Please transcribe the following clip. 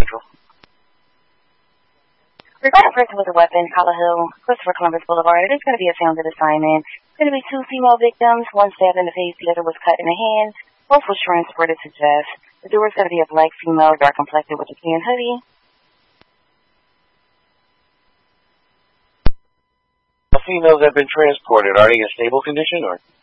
Central. Regarding a person with a weapon, Collar Hill, Christopher Columbus Boulevard, it is going to be a founded assignment. It's going to be 2 female victims, one stabbed in the face, the other was cut in the hands. Both was transported to Jeff. The doer is going to be a black female, dark complected with a tan hoodie. The females have been transported. Are they in stable condition or?